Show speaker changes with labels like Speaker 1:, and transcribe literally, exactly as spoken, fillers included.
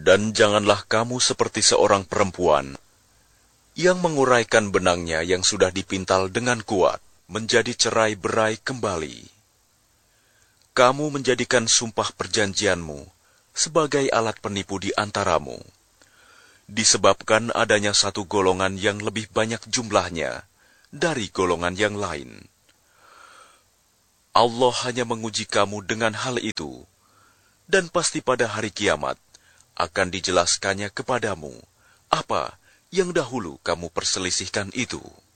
Speaker 1: Dan janganlah kamu seperti seorang perempuan yang menguraikan benangnya yang sudah dipintal dengan kuat, menjadi cerai-berai kembali. Kamu menjadikan sumpah perjanjianmu sebagai alat penipu di antaramu, disebabkan adanya satu golongan yang lebih banyak jumlahnya dari golongan yang lain. Allah hanya menguji kamu dengan hal itu, dan pasti pada hari kiamat akan dijelaskannya kepadamu apa yang dahulu kamu perselisihkan itu.